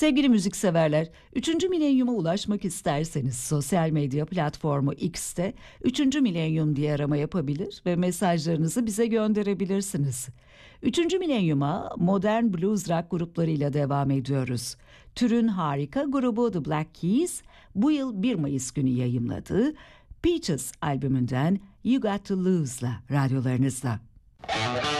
Sevgili müzikseverler, 3. milenyuma ulaşmak isterseniz sosyal medya platformu X'te 3. milenyum diye arama yapabilir ve mesajlarınızı bize gönderebilirsiniz. 3. milenyuma modern blues rock gruplarıyla devam ediyoruz. Türün harika grubu The Black Keys bu yıl 1 Mayıs günü yayımladığı Peaches albümünden You Got to Lose'la radyolarınızda.